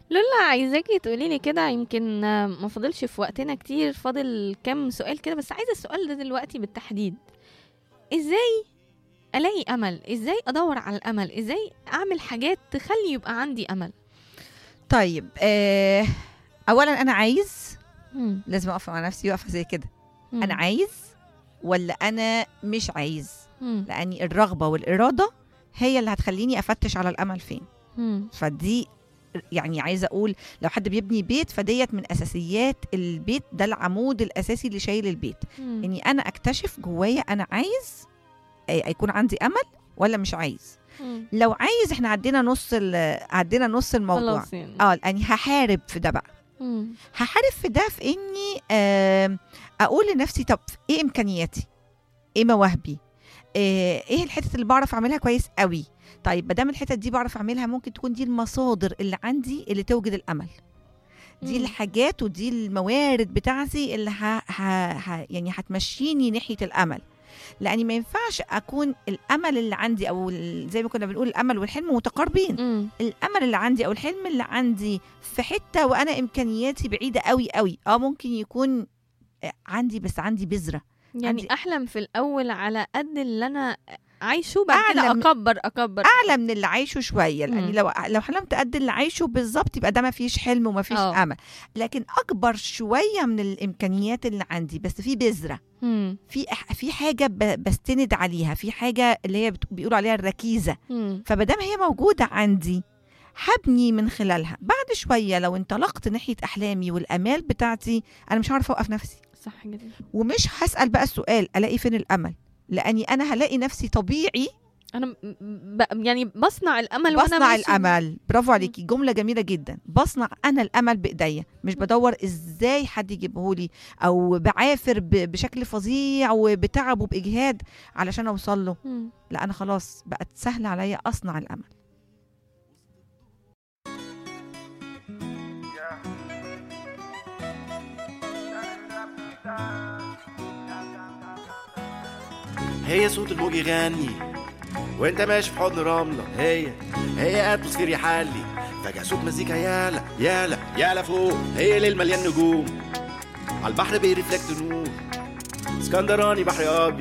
لولا عايزاكي تقولي لي كده، يمكن ما فاضلش في وقتنا كتير، فاضل كام سؤال كده، بس عايزة السؤال ده دلوقتي بالتحديد. ازاي الاقي امل؟ ازاي ادور على الامل؟ ازاي اعمل حاجات تخلي يبقى عندي امل؟ طيب اولا انا عايز، مم. لازم اقف مع نفسي وقفه زي كده. مم. انا عايز ولا انا مش عايز؟ مم. لان الرغبه والاراده هي اللي هتخليني افتش على الامل فين. مم. فدي يعني عايزه اقول لو حد بيبني بيت فديت من اساسيات البيت، ده العمود الاساسي اللي شايل البيت. مم. اني انا اكتشف جوايا انا عايز يكون عندي امل ولا مش عايز. مم. لو عايز احنا عدينا نص الموضوع. خلاص يعني. يعني هحارب في ده بقى. مم. هحارب في ده في اني اقول لنفسي طب ايه امكانياتي، ايه مواهبي، ايه الحتت اللي بعرف اعملها كويس قوي. طيب ما دام الحتت دي بعرف اعملها، ممكن تكون دي المصادر اللي عندي اللي توجد الامل. دي مم. الحاجات ودي الموارد بتاعتي اللي يعني هتمشيني ناحيه الامل. لاني ما ينفعش اكون الامل اللي عندي او زي ما كنا بنقول الامل والحلم متقاربين. مم. الامل اللي عندي او الحلم اللي عندي في حته وانا امكانياتي بعيده قوي قوي. ممكن يكون عندي، بس عندي بذره. يعني عندي احلم في الاول على قد اللي انا عايشه، بعد كده أعلى من- اكبر. اعلى من اللي عايشه شويه. لان مم. لو حلمت قد اللي عايشه بالظبط يبقى ده ما فيش حلم وما فيش امل. لكن اكبر شويه من الامكانيات اللي عندي، بس في بذره، مم. في حاجه بستند عليها، في حاجه اللي هي بيقولوا عليها الركيزه. مم. فمادام هي موجوده عندي هبني من خلالها. بعد شويه لو انطلقت ناحيه احلامي والامال بتاعتي، انا مش هعرف اوقف نفسي، صح جدا. ومش هسال بقى السؤال الاقي فين الامل. لاني انا هلاقي نفسي طبيعي انا يعني بصنع الامل وانا بصنع ماشي. الامل. برافو عليكي، جمله جميله جدا. بصنع انا الامل بايديا، مش بدور ازاي حد يجيبهولي او بعافر بشكل فظيع وبتعب وباجهاد علشان اوصل له. مم. لا، انا خلاص بقت سهل عليا اصنع الامل. هي صوت الموج يغني وانت ماشي في حضن رملة، هي اتموسفير يحلي. فجأة صوت مزيكا يالا يالا يالا فوق، هي ليل مليان نجوم على البحر بيرفلكت نور. اسكندراني بحر ابيض